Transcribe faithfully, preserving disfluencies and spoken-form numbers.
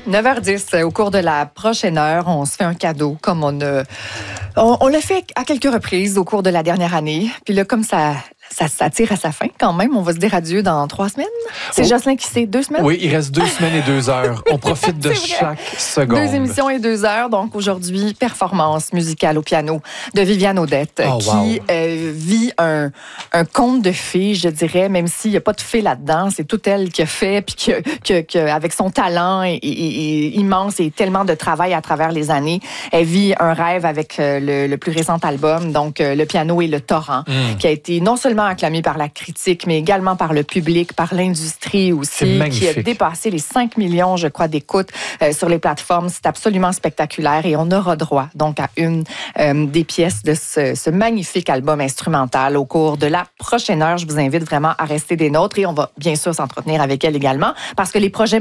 neuf heures dix, au cours de la prochaine heure, on se fait un cadeau comme on a... On, on l'a fait à quelques reprises au cours de la dernière année. Puis là, comme ça... Ça, ça tire à sa fin quand même. On va se dire adieu dans trois semaines. C'est oh. Jocelyn qui sait, deux semaines? Oui, il reste deux semaines et deux heures. On profite de chaque seconde. Deux émissions et deux heures. Donc aujourd'hui, performance musicale au piano de Viviane Audette, oh, qui wow. euh, vit un, un conte de fées, je dirais, même s'il n'y a pas de fées là-dedans. C'est tout elle qui a fait, puis que, que, que, avec son talent et, et, et immense et tellement de travail à travers les années, elle vit un rêve avec le, le plus récent album, donc Le piano et le torrent, mm. qui a été non seulement acclamé par la critique, mais également par le public, par l'industrie aussi, qui a dépassé les cinq millions, je crois, d'écoutes euh, sur les plateformes. C'est absolument spectaculaire et on aura droit donc à une euh, des pièces de ce, ce magnifique album instrumental au cours de la prochaine heure. Je vous invite vraiment à rester des nôtres et on va bien sûr s'entretenir avec elle également parce que les projets